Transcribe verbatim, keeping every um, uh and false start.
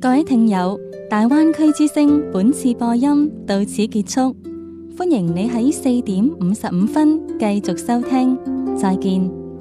各位聽友，大灣區之聲本次播音到此結束，歡迎你喺四點五十五分繼續收聽，再見。